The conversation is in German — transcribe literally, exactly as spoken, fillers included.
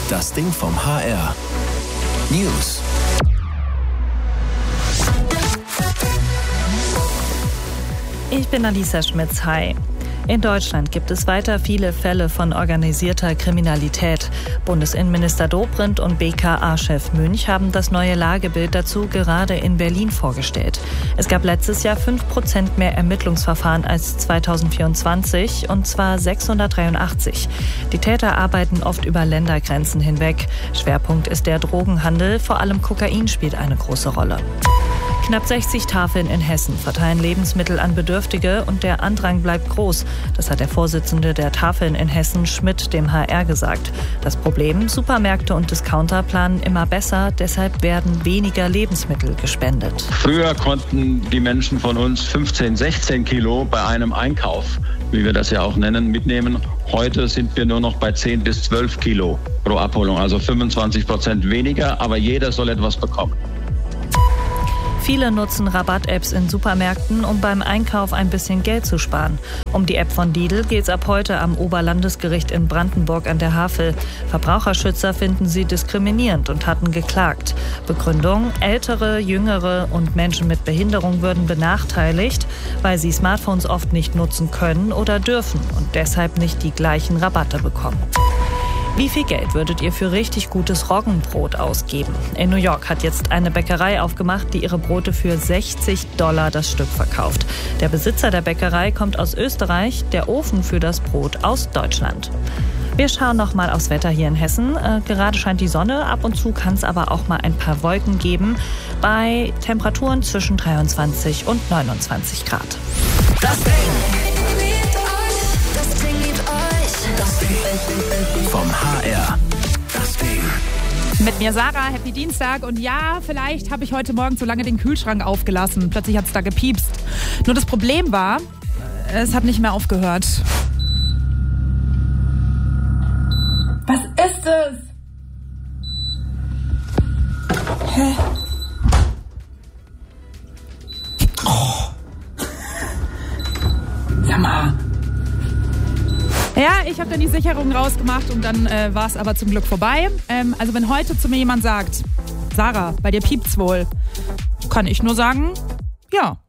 Das Ding vom H R. News. Ich bin Alisa Schmitz. Hi. In Deutschland gibt es weiter viele Fälle von organisierter Kriminalität. Bundesinnenminister Dobrindt und B K A-Chef Münch haben das neue Lagebild dazu gerade in Berlin vorgestellt. Es gab letztes Jahr fünf Prozent mehr Ermittlungsverfahren als zweitausendvierundzwanzig, und zwar sechshundertdreiundachtzig. Die Täter arbeiten oft über Ländergrenzen hinweg. Schwerpunkt ist der Drogenhandel, vor allem Kokain spielt eine große Rolle. Knapp sechzig Tafeln in Hessen verteilen Lebensmittel an Bedürftige und der Andrang bleibt groß. Das hat der Vorsitzende der Tafeln in Hessen, Schmidt, dem H R gesagt. Das Problem: Supermärkte und Discounter planen immer besser, deshalb werden weniger Lebensmittel gespendet. Früher konnten die Menschen von uns fünfzehn, sechzehn Kilo bei einem Einkauf, wie wir das ja auch nennen, mitnehmen. Heute sind wir nur noch bei zehn bis zwölf Kilo pro Abholung, also fünfundzwanzig Prozent weniger, aber jeder soll etwas bekommen. Viele nutzen Rabatt-Apps in Supermärkten, um beim Einkauf ein bisschen Geld zu sparen. Um die App von Lidl geht es ab heute am Oberlandesgericht in Brandenburg an der Havel. Verbraucherschützer finden sie diskriminierend und hatten geklagt. Begründung: Ältere, Jüngere und Menschen mit Behinderung würden benachteiligt, weil sie Smartphones oft nicht nutzen können oder dürfen und deshalb nicht die gleichen Rabatte bekommen. Wie viel Geld würdet ihr für richtig gutes Roggenbrot ausgeben? In New York hat jetzt eine Bäckerei aufgemacht, die ihre Brote für sechzig Dollar das Stück verkauft. Der Besitzer der Bäckerei kommt aus Österreich, der Ofen für das Brot aus Deutschland. Wir schauen noch mal aufs Wetter hier in Hessen. Äh, gerade scheint die Sonne, ab und zu kann es aber auch mal ein paar Wolken geben, bei Temperaturen zwischen dreiundzwanzig und neunundzwanzig Grad. Das Ding. Das Ding vom H R. Das Ding. Mit mir Sarah, happy Dienstag. Und ja, vielleicht habe ich heute Morgen zu lange den Kühlschrank aufgelassen. Plötzlich hat es da gepiepst. Nur das Problem war, es hat nicht mehr aufgehört. Was ist es? Hä? Oh. Sag mal. Ja, ich habe dann die Sicherung rausgemacht und dann äh, war es aber zum Glück vorbei. Ähm, also wenn heute zu mir jemand sagt, Sarah, bei dir piept's wohl, kann ich nur sagen, ja.